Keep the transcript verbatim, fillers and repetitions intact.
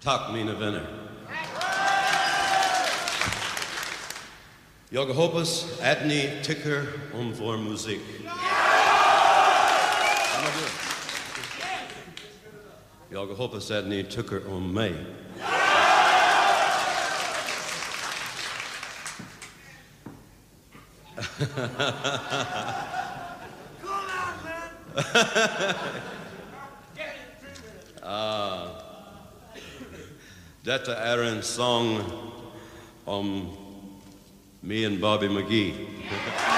Tak mine venner. Jag hoppas att ni tycker om vår musik. Jag hoppas att ni tycker om mig. ah, detta är en sång om me and Bobby McGee.